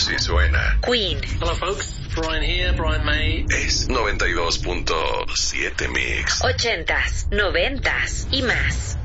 Así suena. Queen. Hello folks, Brian here, Brian May. Es 92.7 Mix. 80s, 90s y más.